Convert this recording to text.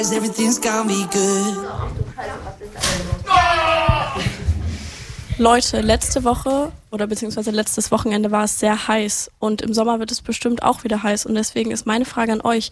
Everything's gonna be good. Leute, letzte Woche oder beziehungsweise letztes Wochenende war es sehr heiß und im Sommer wird es bestimmt auch wieder heiß und deswegen ist meine Frage an euch,